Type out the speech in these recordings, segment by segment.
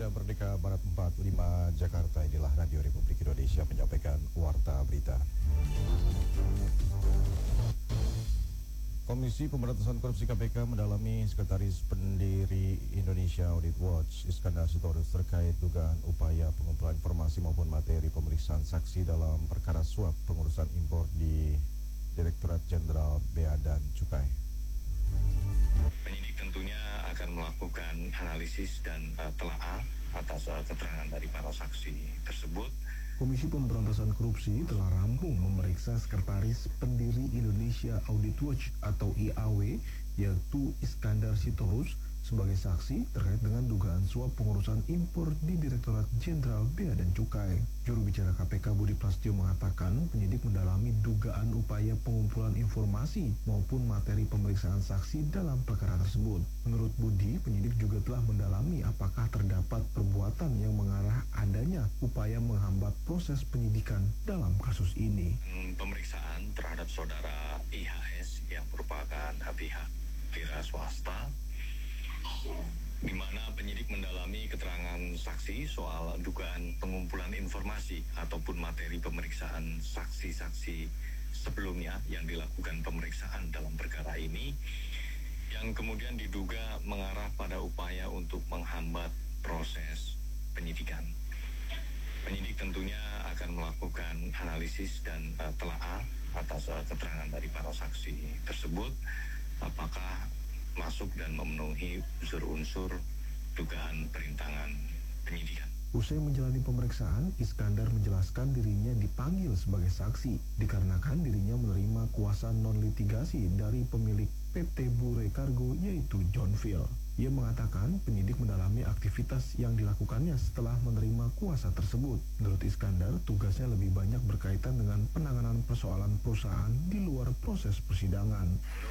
Media Merdeka Barat 45 Jakarta, inilah Radio Republik Indonesia menyampaikan Warta Berita. Komisi Pemberantasan Korupsi KPK mendalami Sekretaris Pendiri Indonesia Audit Watch Iskandar Sitorus terkait dugaan upaya pengumpulan informasi maupun materi pemeriksaan saksi dalam perkara suap pengurusan impor di Direktorat Jenderal Bea dan Cukai. Penyidik tentunya akan melakukan analisis dan telaah atas keterangan dari para saksi tersebut. Komisi Pemberantasan Korupsi telah rampung memeriksa Sekretaris Pendiri Indonesia Audit Watch atau IAW, yaitu Iskandar Sitorus, sebagai saksi terkait dengan dugaan suap pengurusan impor di Direktorat Jenderal Bea dan Cukai. Juru bicara KPK Budi Prasetyo mengatakan penyidik mendalami dugaan upaya pengumpulan informasi maupun materi pemeriksaan saksi dalam perkara tersebut. Menurut Budi, penyidik juga telah mendalami apakah terdapat perbuatan yang mengarah adanya upaya menghambat proses penyidikan dalam kasus ini. Pemeriksaan terhadap saudara IHS yang merupakan pihak wira swasta, di mana penyidik mendalami keterangan saksi soal dugaan pengumpulan informasi ataupun materi pemeriksaan saksi-saksi sebelumnya yang dilakukan pemeriksaan dalam perkara ini, yang kemudian diduga mengarah pada upaya untuk menghambat proses penyidikan. Penyidik tentunya akan melakukan analisis dan telaah atas keterangan dari para saksi tersebut, apakah masuk dan memenuhi unsur-unsur dugaan perintangan penyidikan. Usai menjalani pemeriksaan, Iskandar menjelaskan dirinya dipanggil sebagai saksi dikarenakan dirinya menerima kuasa non-litigasi dari pemilik PT Bure Cargo yaitu John Phil. Ia mengatakan penyidik mendalami aktivitas yang dilakukannya setelah menerima kuasa tersebut. Menurut Iskandar, tugasnya lebih banyak berkaitan dengan penanganan persoalan perusahaan di luar proses persidangan.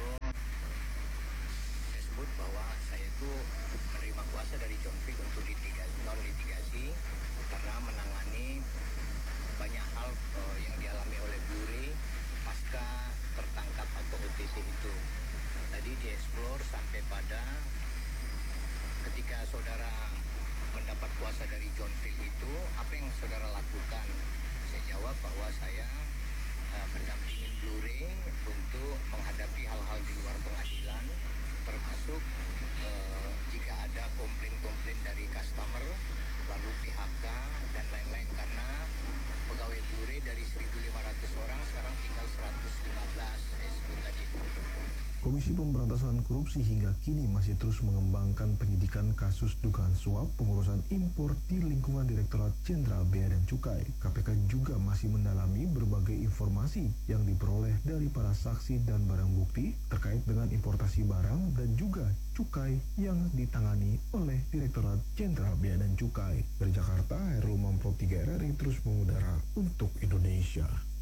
Bahwa saya itu menerima kuasa dari John Phil untuk non-litigasi karena menangani banyak hal yang dialami oleh Bure pasca tertangkap atau OTC itu. Tadi dieksplor sampai pada ketika saudara mendapat kuasa dari John Phil itu, apa yang saudara lakukan? Saya jawab bahwa saya mendampingin Bure untuk menghadapi hal-hal di luar pengadilan, termasuk jika ada komplain-komplain dari customer, lalu PHK dan lain-lain, karena pegawai Bure dari 1.500 orang sekarang tinggal 115 tadi. Komisi Pemberantasan Korupsi hingga kini masih terus mengembangkan penyidikan kasus dugaan suap pengurusan impor di lingkungan Direktorat Jenderal Bea dan Cukai. KPK juga masih mendalami berbagai informasi yang diperoleh dari para saksi dan barang bukti terkait dengan importasi barang dan juga cukai yang ditangani oleh Direktorat Jenderal Bea dan Cukai. Dari Jakarta, Herul Mamprov 3 RRI terus mengudara untuk Indonesia.